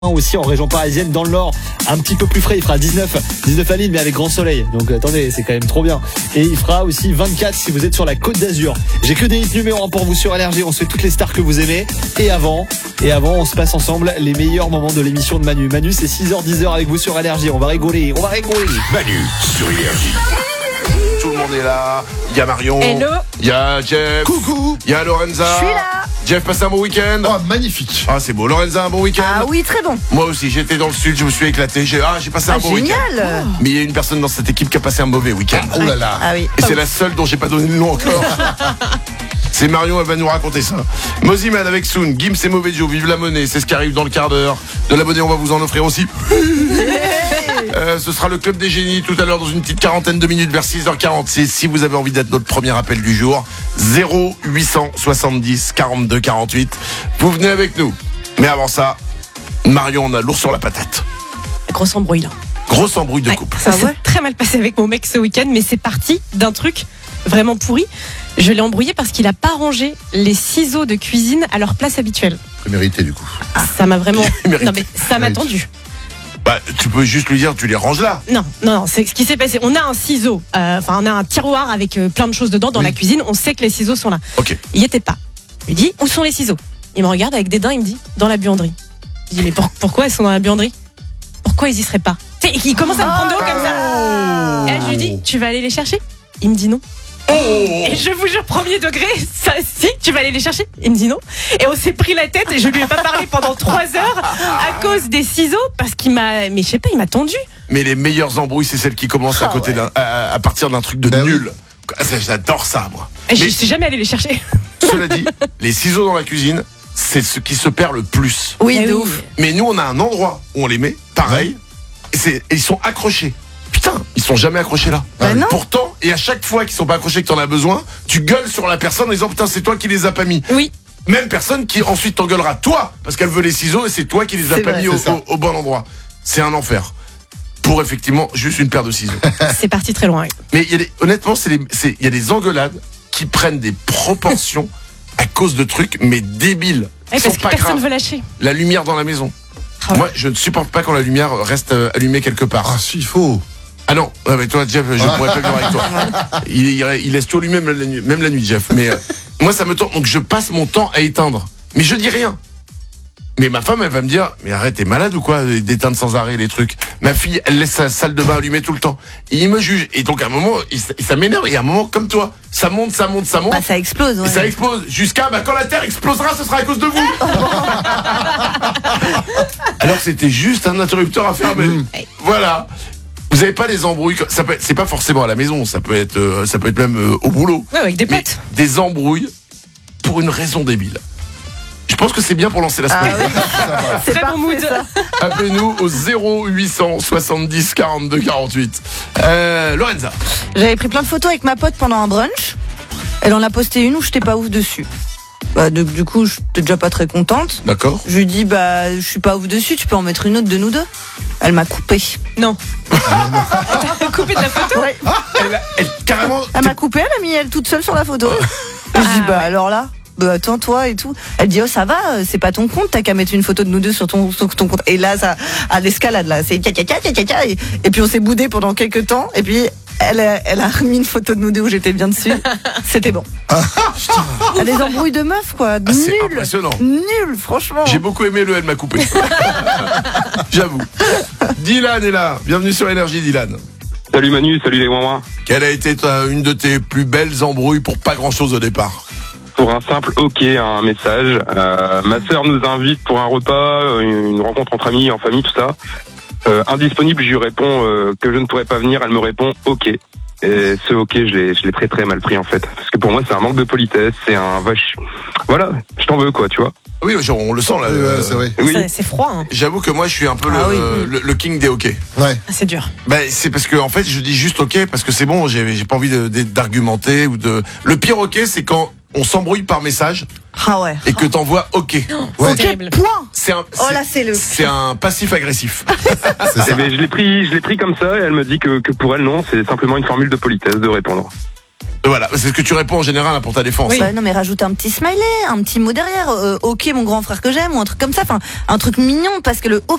Aussi en région parisienne, dans le Nord, un petit peu plus frais, il fera 19 à Lille mais avec grand soleil, donc attendez, c'est quand même trop bien. Et il fera aussi 24 si vous êtes sur la Côte d'Azur. J'ai que des hits numéro 1 pour vous sur Énergie, on se fait toutes les stars que vous aimez. Et avant on se passe ensemble les meilleurs moments de l'émission de Manu. Manu, c'est 6h-10h avec vous sur Énergie, on va rigoler. Manu sur Énergie. Tout le monde est là, il y a Marion. Hello. Il y a Jeff. Coucou. Il y a Lorenza. Je suis là. Jeff, passe un bon week-end. Oh, magnifique. Ah, c'est beau. Lorenza, un bon week-end. Ah oui, très bon. Moi aussi, j'étais dans le sud, je me suis éclaté. J'ai passé un bon week-end. Génial. Mais il y a une personne dans cette équipe qui a passé un mauvais week-end. Oh là là. Ah oui. Et c'est la seule dont j'ai pas donné le nom encore. C'est Marion, elle va nous raconter ça. Moziman avec Soun, Gims et Mauvais Joe, vive la monnaie, c'est ce qui arrive dans le quart d'heure. De la monnaie, on va vous en offrir aussi. Ce sera le club des génies tout à l'heure dans une petite quarantaine de minutes vers 6h46. Si vous avez envie d'être notre premier appel du jour, 0870 42 48. Vous venez avec nous. Mais avant ça, Marion, on a lourd sur la patate. Grosse embrouille là. Grosse embrouille de couple. Ça s'est très mal passé avec mon mec ce week-end, mais c'est parti d'un truc vraiment pourri. Je l'ai embrouillé parce qu'il a pas rangé les ciseaux de cuisine à leur place habituelle. Mérité du coup. Ça m'a vraiment. Mérité. Non mais ça m'a tendu. Bah, tu peux juste lui dire, tu les ranges là. Non, c'est ce qui s'est passé. On a un ciseau, on a un tiroir avec plein de choses dedans dans la cuisine. On sait que les ciseaux sont là. Ok. Il y était pas. Je lui dis, où sont les ciseaux? Il me regarde avec dédain, il me dit, dans la buanderie. Je dis, mais pourquoi ils sont dans la buanderie? Pourquoi ils y seraient pas? Il commence à me prendre de haut comme ça. Et là, je lui dis, tu vas aller les chercher? Il me dit non. Et je vous jure, premier degré, ça, si, tu vas aller les chercher? Il me dit non. Et on s'est pris la tête et je lui ai pas parlé pendant 3 heures à cause des ciseaux parce qu'il m'a, mais je sais pas, il m'a tendu. Mais les meilleures embrouilles, c'est celles qui commencent à côté à partir d'un truc de nul. J'adore ça, moi. Et je suis jamais allé les chercher. Cela dit, les ciseaux dans la cuisine, c'est ce qui se perd le plus. Oui, de ouf. Mais nous, on a un endroit où on les met, pareil, et ils sont accrochés. Putain, ils sont jamais accrochés là. Bah non. Pourtant, et à chaque fois qu'ils sont pas accrochés, que t'en as besoin, tu gueules sur la personne en disant putain, c'est toi qui les as pas mis. Oui. Même personne qui ensuite t'engueulera toi, parce qu'elle veut les ciseaux et c'est toi qui les as pas mis au bon endroit. C'est un enfer. Pour effectivement juste une paire de ciseaux. C'est parti très loin. Mais honnêtement, il y a des engueulades qui prennent des proportions à cause de trucs, mais débiles. Parce que personne ne veut lâcher. La lumière dans la maison. Ah ouais. Moi, je ne supporte pas quand la lumière reste allumée quelque part. Ah si, il faut. Ah non, mais toi, Jeff, je pourrais pas vivre avec toi. Il laisse tout allumé même la nuit, Jeff. Mais moi, ça me tente. Donc, je passe mon temps à éteindre. Mais je dis rien. Mais ma femme, elle va me dire, mais arrête, t'es malade ou quoi d'éteindre sans arrêt les trucs? Ma fille, elle laisse sa salle de bain allumée tout le temps. Et il me juge. Et donc, à un moment, ça m'énerve. Et à un moment, comme toi, ça monte. Bah, ça explose, ouais. Et ça explose. Jusqu'à, quand la Terre explosera, ce sera à cause de vous. Alors, c'était juste un interrupteur à fermer. Voilà. Vous n'avez pas les embrouilles, c'est pas forcément à la maison, ça peut être même au boulot. Ouais, avec des potes. Des embrouilles pour une raison débile. Je pense que c'est bien pour lancer la semaine. C'est pas mon mood. Appelez-nous au 0870 42 48. Lorenza. J'avais pris plein de photos avec ma pote pendant un brunch. Elle en a posté une où j'étais pas ouf dessus. Bah, du coup, j'étais déjà pas très contente. D'accord. Je lui dis, bah, je suis pas ouf dessus, tu peux en mettre une autre de nous deux. Elle m'a coupé. Non. T'as coupé de la photo? Ouais. Carrément. Elle m'a coupé, elle a mis elle toute seule sur la photo. Je dis, bah, alors là, bah, attends, toi et tout. Elle dit, oh, ça va, c'est pas ton compte, t'as qu'à mettre une photo de nous deux sur ton compte. Et là, ça, à l'escalade, là, c'est caca. Et puis on s'est boudé pendant quelques temps, et puis, elle a remis une photo de nous deux où j'étais bien dessus. C'était bon. Elle a des embrouilles de meufs, quoi. C'est Nul. impressionnant. Nul, franchement. J'ai beaucoup aimé elle m'a coupé. J'avoue. Dylan est là. Bienvenue sur Énergie, Dylan. Salut Manu, salut les Wouin. Quelle a été une de tes plus belles embrouilles pour pas grand chose au départ? Pour un simple OK, un message. Ma sœur nous invite pour un repas, une rencontre entre amis, en famille, tout ça. Indisponible, je lui réponds que je ne pourrais pas venir. Elle me répond OK. Et ce OK, je l'ai très très mal pris en fait. Parce que pour moi, c'est un manque de politesse, c'est un vache. Voilà, je t'en veux quoi, tu vois. Oui, on le sent là. C'est vrai. Oui. C'est froid, hein. J'avoue que moi, je suis un peu le king des OK. Ouais. C'est dur. Ben, c'est parce que en fait, je dis juste OK parce que c'est bon. J'ai pas envie d'argumenter ou de. Le pire OK, c'est quand on s'embrouille par message Ah ouais. et que t'envoies OK. C'est terrible. Point. C'est un passif agressif. Eh ben, je l'ai pris comme ça et elle me dit que pour elle non, c'est simplement une formule de politesse de répondre. Voilà, c'est ce que tu réponds en général hein, pour ta défense. Bah, non mais rajoute un petit smiley, un petit mot derrière. Ok mon grand frère que j'aime ou un truc comme ça. Enfin un truc mignon parce que le